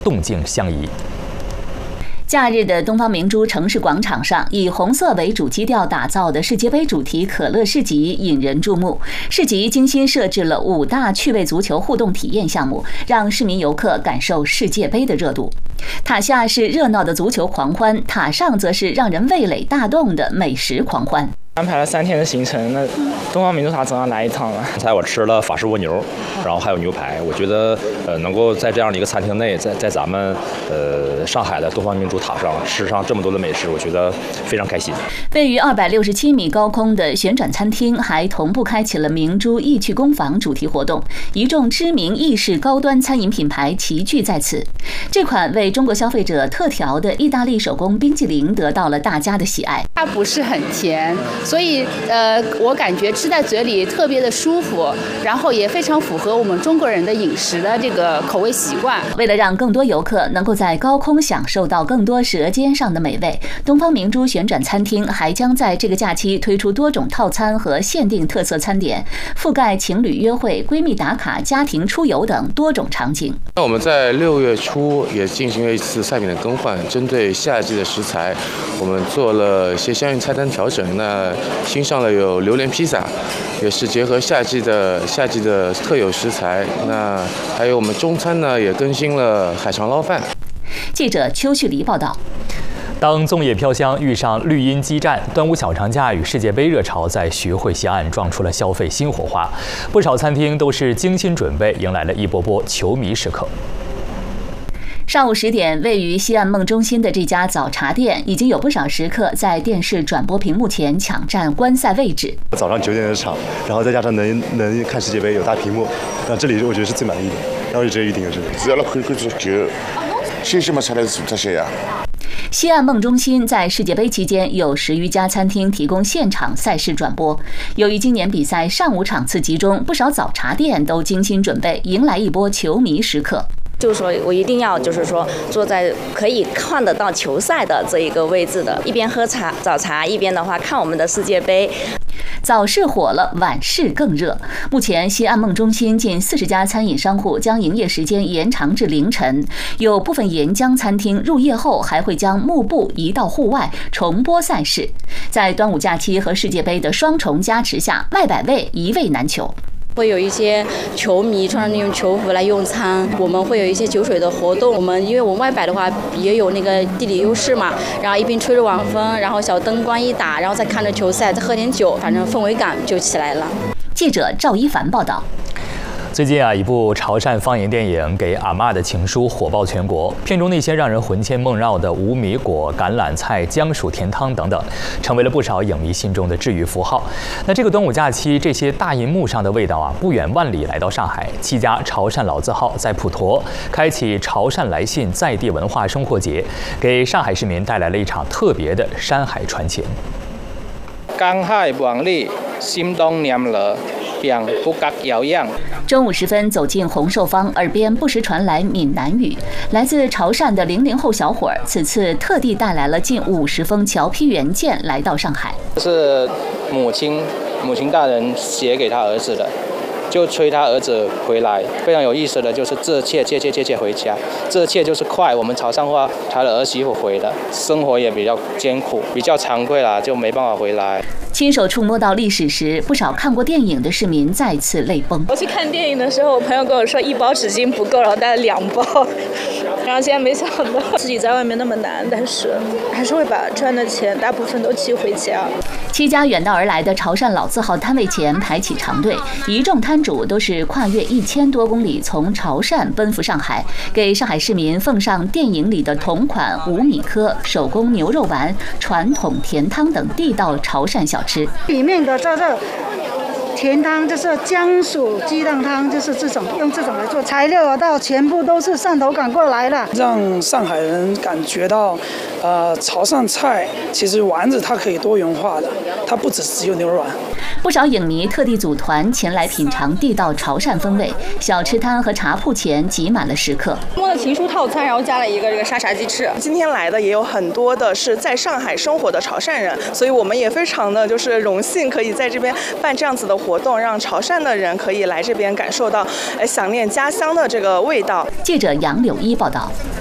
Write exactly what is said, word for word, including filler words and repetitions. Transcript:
动静相宜。 假日的东方明珠城市广场上，以红色为主基调打造的世界杯主题可乐市集引人注目。市集精心设置了五大趣味足球互动体验项目，让市民游客感受世界杯的热度。塔下是热闹的足球狂欢，塔上则是让人味蕾大动的美食狂欢。 安排了三天的行程，那东方明珠塔总要来一趟了。 刚才我吃了法式蜗牛，然后还有牛排。我觉得，呃，能够在这样的一个餐厅内，在在咱们呃上海的东方明珠塔上吃上这么多的美食，我觉得非常开心。 位于二百六十七米高空的旋转餐厅还同步开启了明珠意趣工坊主题活动，一众知名意式高端餐饮品牌齐聚在此。这款为中国消费者特调的意大利手工冰淇淋得到了大家的喜爱。 它不是很甜。所以，呃，我感觉吃在嘴里特别的舒服，然后也非常符合我们中国人的饮食的这个口味习惯。 为了让更多游客能够在高空享受到更多舌尖上的美味，东方明珠旋转餐厅还将在这个假期推出多种套餐和限定特色餐点，覆盖情侣约会、闺蜜打卡、家庭出游等多种场景。 那我们在六月初也进行了一次菜品的更换，针对夏季的食材，我们做了一些相应菜单调整。那新上了有榴莲披萨，也是结合夏季的夏季的特有食材。那还有我们中餐呢，也更新了海肠捞饭。 记者邱旭黎报道。 当粽叶飘香遇上绿茵激战，端午小长假与世界杯热潮在徐汇西岸撞出了消费新火花，不少餐厅都是精心准备，迎来了一波波球迷时刻。 上午十点，位于西岸梦中心的这家早茶店，已经有不少食客在电视转播屏幕前抢占观赛位置。 早上九点的场，然后再加上能能看世界杯，有大屏幕，那这里我觉得是最满意的，然后就直接预定了这里。 只要可以可以就，谢谢嘛，才来这些呀。 西岸梦中心在世界杯期间有十余家餐厅提供现场赛事转播。由于今年比赛上午场次集中，不少早茶店都精心准备，迎来一波球迷时刻。 就是说我一定要就是说坐在可以看得到球赛的这一个位置的，一边喝茶早茶，一边的话看我们的世界杯。 早市火了，晚市更热。目前西岸梦中心近四十家餐饮商户将营业时间延长至凌晨，有部分沿江餐厅入夜后还会将幕布移到户外重播赛事。在端午假期和世界杯的双重加持下，外摆位一位难求。 会有一些球迷穿着那种球服来用餐，我们会有一些酒水的活动。我们因为我们外摆的话也有那个地理优势嘛，然后一边吹着晚风，然后小灯光一打，然后再看着球赛，再喝点酒，反正氛围感就起来了。 记者赵一凡报道。 最近啊，一部潮汕方言电影《给阿嬷的情书》火爆全国。片中那些让人魂牵梦绕的无米果、橄榄菜、姜薯甜汤等等，成为了不少影迷心中的治愈符号。那这个端午假期，这些大银幕上的味道啊，不远万里来到上海，七家潮汕老字号在普陀开启潮汕来信在地文化生活节，给上海市民带来了一场特别的山海传情。 江海望里，心动念了。不觉遥远。 中午时分走进洪寿坊，耳边不时传来闽南语。来自潮汕的零零后小伙儿，此次特地带来了近五十封侨批原件来到上海。 这是母亲母亲大人写给他儿子的，就催他儿子回来。非常有意思的就是这切切切切切回家，这切就是快。我们潮汕话，他的儿媳妇回了，生活也比较艰苦，比较惭愧啦，就没办法回来。 亲手触摸到历史时，不少看过电影的市民再次泪崩。 我去看电影的时候，我朋友跟我说一包纸巾不够，然后带了两包，然后现在没想到自己在外面那么难，但是还是会把赚的钱大部分都寄回家。 七家远道而来的潮汕老字号摊位前排起长队，一众摊主都是跨越一千多公里从潮汕奔赴上海，给上海市民奉上电影里的同款五米稞、手工牛肉丸、传统甜汤等地道潮汕小吃。 里面的这个甜汤就是姜薯鸡蛋汤，就是这种用这种来做，材料到全部都是汕头赶过来的， 让上海人感觉到，呃，潮汕菜其实丸子它可以多元化的，它不只只有牛肉丸。 不少影迷特地组团前来品尝地道潮汕风味，小吃摊和茶铺前挤满了食客。 摸了情书套餐，然后加了一个这个沙茶鸡翅。 今天来的也有很多的是在上海生活的潮汕人，所以我们也非常的就是荣幸可以在这边办这样子的活活动，让潮汕的人可以来这边感受到呃想念家乡的这个味道。 记者杨柳一报道。